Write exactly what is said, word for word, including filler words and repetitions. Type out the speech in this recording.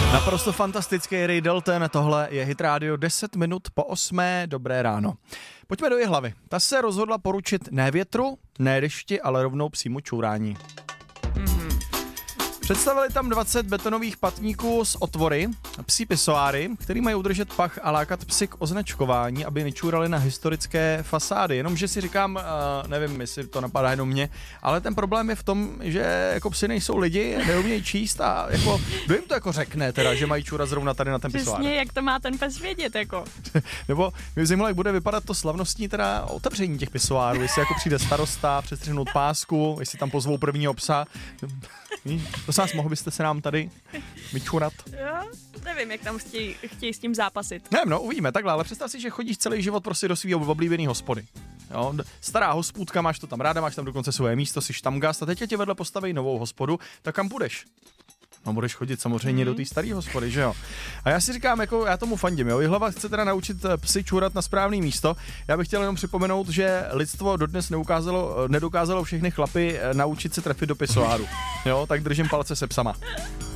Naprosto fantastický Ray Dalton, tohle je Hit Radio deset minut po osmé, dobré ráno. Pojďme do Jihlavy. Ta se rozhodla poručit ne větru, ne dešti, ale rovnou psímu čurání. Mm-hmm. Představili tam dvacet betonových patníků s otvory, psí pisoáry, který mají udržet pach a lákat psy k označkování, aby nečůrali na historické fasády. Jenomže si říkám, uh, nevím, jestli to napadá jenom mě, ale ten problém je v tom, že jako psi nejsou lidi, neumějí číst a jako, kdo jim to jako řekne teda, že mají čůrat zrovna tady na ten pisoár. Přesně, jak to má ten pes vědět, jako. Nebo mě zajímalo, jak bude vypadat to slavnostní teda otevření těch pisoárů, jestli jako přijde starosta, přestřihnout pásku, jestli tam pozvou prvního psa. Prosím vás, mohli byste se nám tady vyčurat? Já nevím, jak tam chtějí, chtějí s tím zápasit. Ne, no, uvidíme, takhle, ale představ si, že chodíš celý život prostě do svého oblíbený hospody. Jo, stará hospůdka, máš to tam ráda, máš tam dokonce svoje místo, jsi štamgast a teď tě vedle postaví novou hospodu, tak kam budeš? No, budeš chodit samozřejmě mm. do té staré hospody, že jo? A já si říkám, jako já tomu fandím, jo? Jihlava chce teda naučit psy čůrat na správné místo. Já bych chtěl jenom připomenout, že lidstvo dodnes neukázalo, nedokázalo všechny chlapy naučit se trefit do pisoáru. Jo, tak držím palce se psama.